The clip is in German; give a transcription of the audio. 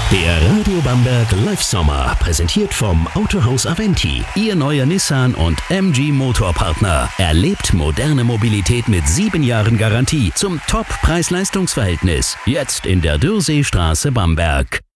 Der Radio Bamberg Live Sommer, präsentiert vom Autohaus Aventi, Ihr neuer Nissan und MG Motorpartner. Erlebt moderne Mobilität mit 7 Jahren Garantie zum Top-Preis-Leistungs-Verhältnis. Jetzt in der Dürrseestraße Bamberg.